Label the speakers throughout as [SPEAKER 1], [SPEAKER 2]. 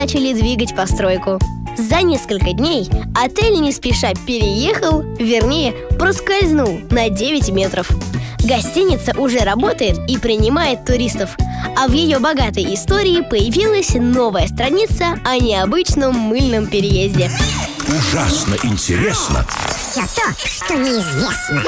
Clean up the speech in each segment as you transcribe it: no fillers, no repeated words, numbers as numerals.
[SPEAKER 1] начали двигать постройку. За несколько дней отель не спеша переехал, вернее, проскользнул на 9 метров. Гостиница уже работает и принимает туристов, а в ее богатой истории появилась новая страница о необычном мыльном переезде.
[SPEAKER 2] Ужасно интересно.
[SPEAKER 3] Все то, что неизвестно.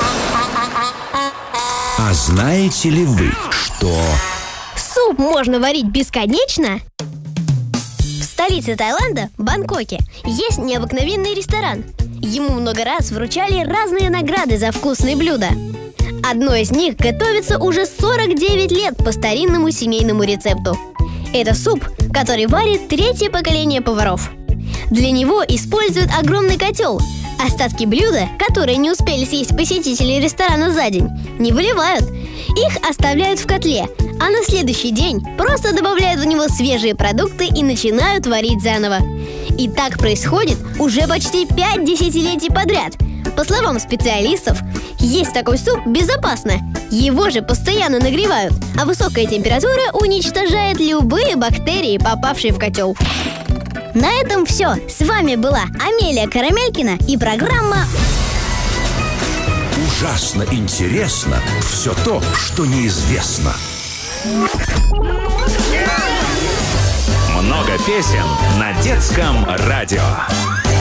[SPEAKER 2] А знаете ли вы, что...
[SPEAKER 1] Суп можно варить бесконечно? В столице Таиланда, Бангкоке, есть необыкновенный ресторан. Ему много раз вручали разные награды за вкусные блюда. Одно из них готовится уже 49 лет по старинному семейному рецепту. Это суп, который варит третье поколение поваров. Для него используют огромный котел. Остатки блюда, которые не успели съесть посетители ресторана за день, не выливают. Их оставляют в котле, а на следующий день просто добавляют в него свежие продукты и начинают варить заново. И так происходит уже почти 5 десятилетий подряд. По словам специалистов, есть такой суп безопасно. Его же постоянно нагревают, а высокая температура уничтожает любые бактерии, попавшие в котел. На этом все. С вами была Амелия Карамелькина и программа
[SPEAKER 2] Ужасно интересно. Все то, что неизвестно.
[SPEAKER 4] Много песен на детском радио.